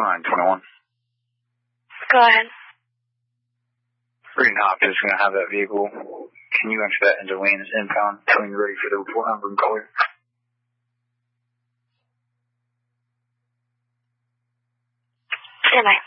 4921. Go ahead. Green Hop is going to have that vehicle. Can you enter that into lanes impound when you're ready for the report number and color? Stand by.